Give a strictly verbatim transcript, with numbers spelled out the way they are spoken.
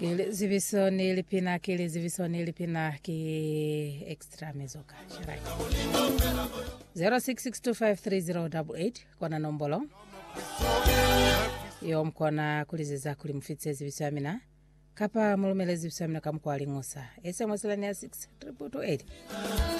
Kile zivisoni lipina kile zivisoni lipina ki extra mezoka shirai zero six six two five three zero eight eight kona nombolo yom kona kuliziza kuli mfitse zivisamina kapa mulumelezi zivisamina kamkwali ngosa S M S lani ya six triple two eight